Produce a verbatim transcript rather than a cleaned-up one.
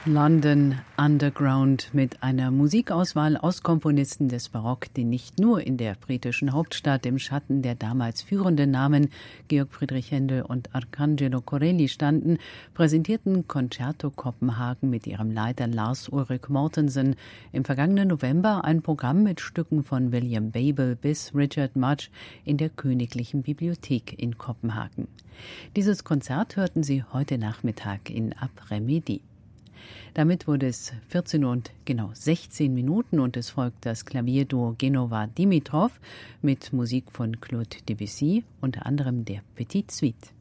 London Underground mit einer Musikauswahl aus Komponisten des Barock, die nicht nur in der britischen Hauptstadt im Schatten der damals führenden Namen Georg Friedrich Händel und Arcangelo Corelli standen, präsentierten Concerto Kopenhagen mit ihrem Leiter Lars Ulrik Mortensen im vergangenen November ein Programm mit Stücken von William Babel bis Richard Mudge in der Königlichen Bibliothek in Kopenhagen. Dieses Konzert hörten Sie heute Nachmittag in Après-Midi. Damit wurde es vierzehn Uhr und genau sechzehn Minuten und es folgt das Klavierduo Genova Dimitrov mit Musik von Claude Debussy, unter anderem der Petite Suite.